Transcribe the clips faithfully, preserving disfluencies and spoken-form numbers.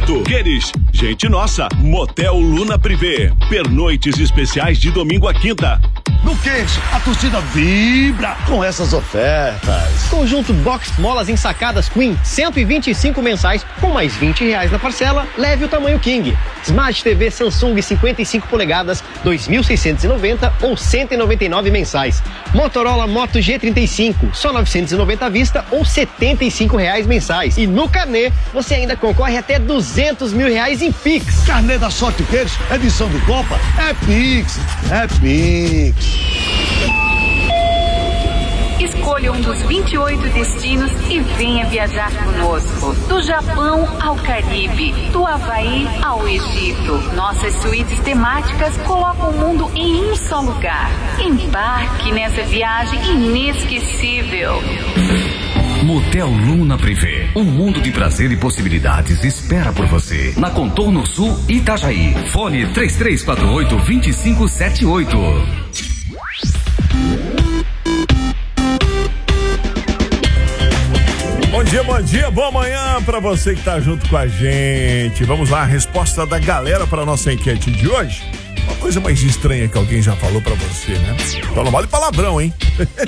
oito. Queres? Gente nossa, Motel Luna Privé. Pernoites especiais de domingo a quinta. No Queixo, a torcida vibra com essas ofertas. Conjunto Box Molas ensacadas Queen, cento e vinte e cinco mensais, com mais vinte reais na parcela, leve o tamanho King. Smart T V Samsung cinquenta e cinco polegadas, dois mil seiscentos e noventa ou cento e noventa e nove mensais. Motorola Moto G trinta e cinco, só novecentos e noventa à vista ou setenta e cinco reais mensais. E no Carnê, você ainda concorre até duzentos mil reais em Pix. Carnê da Sorte Queixo, edição do Copa, é Pix, é Pix. Escolha um dos vinte e oito destinos e venha viajar conosco. Do Japão ao Caribe, do Havaí ao Egito. Nossas suítes temáticas colocam o mundo em um só lugar. Embarque nessa viagem inesquecível. Motel Luna Privé. Um mundo de prazer e possibilidades espera por você. Na Contorno Sul, Itajaí. Fone três três quatro oito, dois cinco sete oito. Bom dia, bom dia, boa manhã pra você que tá junto com a gente. Vamos lá, a resposta da galera pra nossa enquete de hoje. Uma coisa mais estranha que alguém já falou pra você, né? Então não vale palavrão, hein?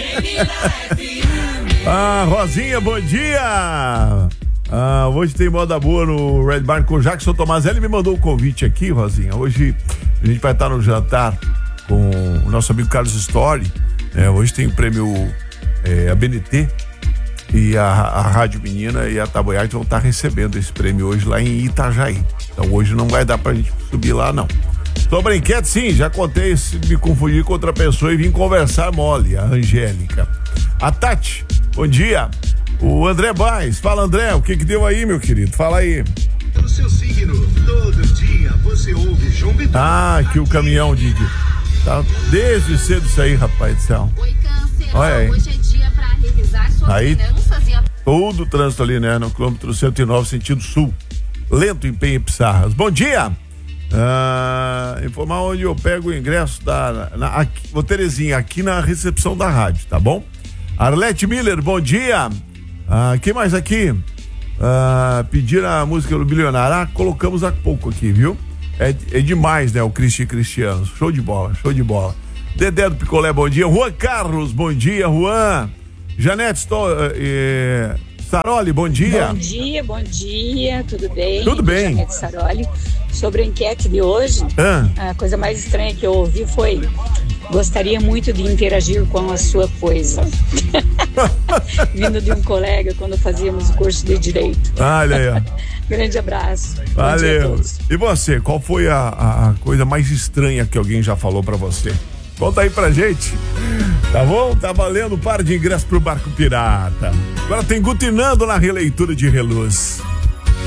Ah, Rosinha, bom dia! Ah, hoje tem moda boa no Red Barn com o Jackson Tomazelli. Me mandou um convite aqui, Rosinha. Hoje a gente vai estar no jantar com o nosso amigo Carlos Story. É, hoje tem o prêmio é, A B N T e a, a Rádio Menina e a Taboiarte vão estar recebendo esse prêmio hoje lá em Itajaí. Então hoje não vai dar pra gente subir lá, não. Sobre a enquete, sim, já contei se me confundir com outra pessoa e vim conversar mole, a Angélica. A Tati, bom dia. O André Baez, fala André, o que que deu aí, meu querido? Fala aí. O seu signo, todo dia você ouve João Bidu. Ah, que o caminhão de... Tá desde cedo isso aí, rapaz do céu. Oi, Câncer. Olha aí. Hoje é dia pra revisar sua Aí, vida. Eu não fazia... todo o trânsito ali, né? No quilômetro cento e nove, sentido sul. Lento em Penha e Pissarras. Bom dia! Ah, informar onde eu pego o ingresso da... Na, aqui, ô Terezinha, aqui na recepção da rádio, tá bom? Arlete Miller, bom dia! Ah, quem mais aqui? Ah, pedir a música do Bilionário. Ah, colocamos há pouco aqui, viu? É, é demais, né? O Cristi Cristiano. Show de bola, show de bola. Dedé do Picolé, bom dia. Juan Carlos, bom dia, Juan. Janete Sto, eh, Saroli, bom dia. Bom dia, bom dia, tudo bem? Tudo bem. Janete Saroli. Sobre a enquete de hoje, ah. a coisa mais estranha que eu ouvi foi: gostaria muito de interagir com a sua coisa. Vindo de um colega quando fazíamos o curso de Direito. Olha aí, ó. Grande abraço. Valeu. E você, qual foi a, a, a coisa mais estranha que alguém já falou pra você? Conta aí pra gente. Tá bom? Tá valendo um par de ingressos pro Barco Pirata. Agora tem Gutinando na releitura de Reluz.